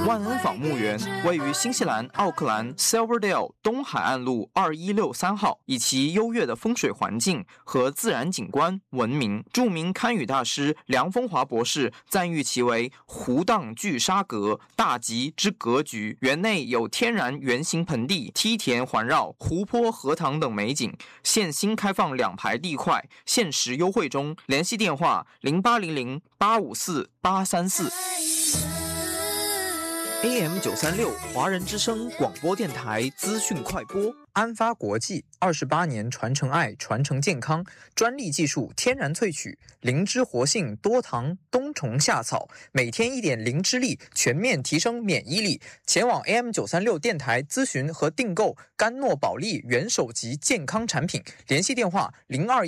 万恩坊墓园位于新西兰奥克兰 Silverdale 东海岸路2163号，以其优越的风水环境和自然景观闻名。著名堪舆大师梁风华博士赞誉其为湖荡聚沙阁，大吉之格局。园内有天然圆形盆地、梯田环绕、湖泊、荷塘等美景。现新开放2排地块，限时优惠中。联系电话0800854834。AM936华人之声广播电台资讯快播。安发国际28年传承爱，传承健康，专利技术，天然萃取，灵芝活性，多糖，冬虫夏草，每天1点灵芝力，全面提升免疫力。前往 AM936 电台咨询和订购甘诺宝利元首级健康产品，联系电话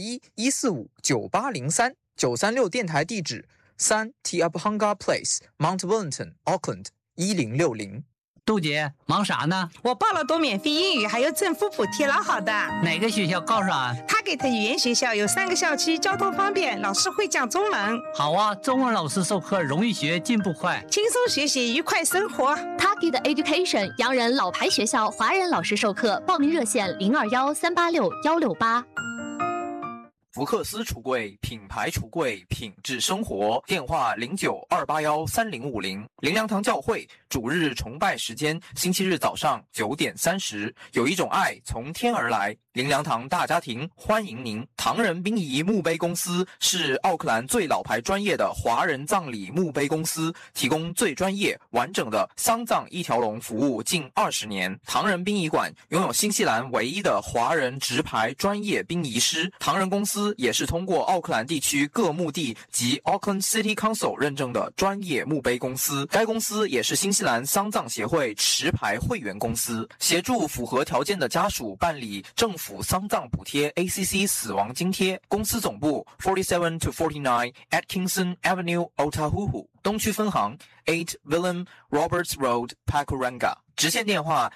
021-145-9803。936电台地址3 Te Apahanga Place Mount Wellington Auckland 1060。 杜姐忙啥呢？ 我报了多免费英语，还有政府补贴，老好的。 哪个学校告诉俺？ 他给的语言学校有3个校区，交通方便，老师会讲中文。 好啊，中文老师授课容易学，进步快， 轻松学习，愉快生活。 Target Education 洋人老牌学校，华人老师授课，报名热线021-386-168。 福克斯橱柜，品牌橱柜，品质生活。电话0928130550。灵粮堂教会主日崇拜时间：星期日早上9点30。有一种爱从天而来，灵粮堂大家庭欢迎您。唐人殡仪墓碑公司是奥克兰最老牌专业的华人葬礼墓碑公司，提供最专业完整的丧葬一条龙服务近20年。唐人殡仪馆拥有新西兰唯一的华人直牌专业殡仪师。唐人公司也是通过奥克兰地区各墓地及 Auckland City Council 认证的专业墓碑公司。该公司也是新西兰丧葬协会持牌会员公司，协助符合条件的家属办理政府丧葬补贴 ACC 死亡津贴。公司总部47 to 49 Atkinson Avenue Otahuhu， 东区分行8 Willem Roberts Road Pakuranga。直线电话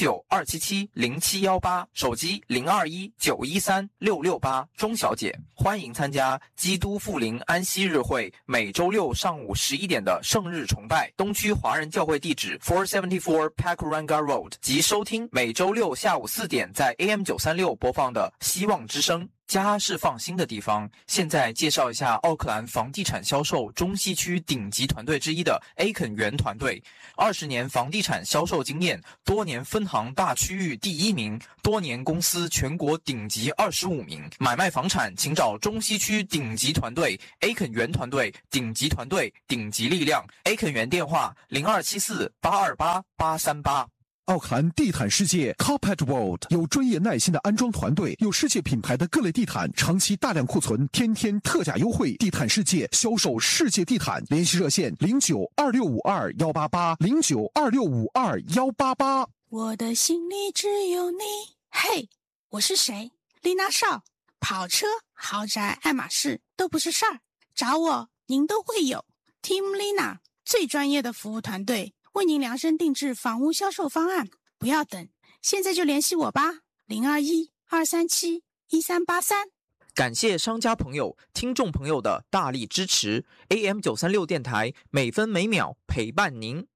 0927707718，手机0219136668。钟小姐，欢迎参加基督复临安息日会每周六上午11点的圣日崇拜，东区华人教会地址474 Pakuranga Road， 及收听每周六下午4点在 AM936 播放的希望之声。家是放心的地方。现在介绍一下奥克兰房地产销售中西区顶级团队之一的 A 肯园团队，20年房地产销售经验，多年分行大区域第1名，多年公司全国顶级25名。买卖房产请找中西区顶级团队 A 肯园团队，顶级团队，顶级力量。A 肯园电话0274828838。 奥克兰地毯世界 Carpet World 有专业耐心的安装团队，有世界品牌的各类地毯，长期大量库存，天天特价优惠。地毯世界销售世界地毯，联系热线092652188，092652188。 我的心里只有你。嘿，我是谁？丽娜少。跑车、豪宅、爱马仕都不是事儿，找我您都会有。Team Lina 最专业的服务团队，为您量身定制房屋销售方案，不要等，现在就联系我吧，021-237-1383。 感谢商家朋友、听众朋友的大力支持。AM936 电台每分每秒陪伴您。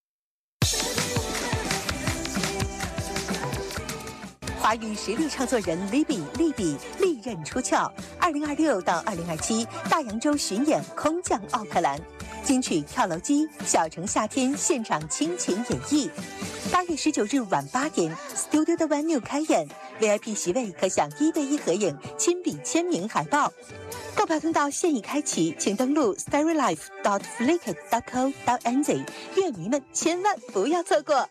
华语实力唱作人 Libby 利刃出鞘，2026到2027大洋洲巡演空降奥克兰，金曲跳楼机、小城夏天现场倾情演绎。8月19日晚8点 ，Studio 的 Venue 开演 ，VIP 席位可享1对1合影、亲笔签名海报。购票通道现已开启，请登录 storylife.flickr.co.nz， 乐迷们千万不要错过。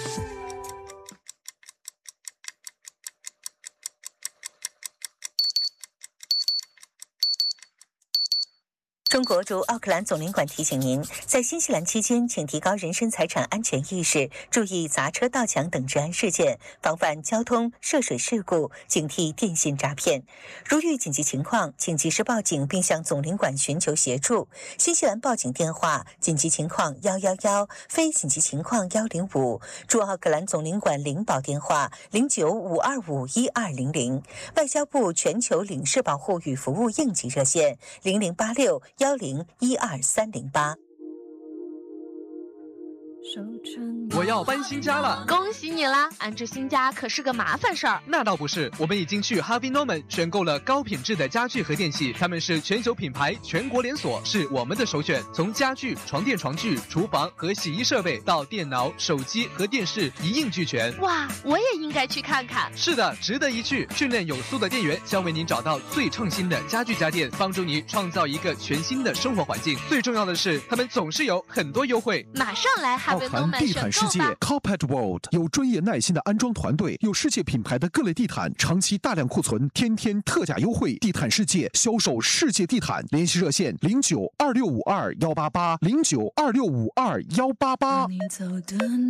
中国驻奥克兰总领馆提醒您，在新西兰期间，请提高人身财产安全意识，注意砸车、盗抢等治安事件，防范交通涉水事故，警惕电信诈骗。如遇紧急情况，请及时报警并向总领馆寻求协助。新西兰报警电话：紧急情况111，非紧急情况105。驻奥克兰总领馆领保电话0952511200。外交部全球领事保护与服务应急热线0086101238。 我要搬新家了， 恭喜你啦！安置新家可是个麻烦事儿。 那倒不是，我们已经去 Harvey Norman 选购了高品质的家具和电器，他们是全球品牌，全国连锁，是我们的首选。从家具、床垫、床具、厨房和洗衣设备到电脑、手机和电视一应俱全。 哇，我也应该去看看。 是的，值得一去。训练有素的店员将为您找到最创新的家具家电，帮助你创造一个全新的生活环境。最重要的是，他们总是有很多优惠。 马上来 Harvey Norman 地毯世界 Carpet World 有专业耐心的安装团队，有世界品牌的各类地毯，长期大量库存，天天特价优惠。地毯世界销售世界地毯，联系热线09265218880926521888。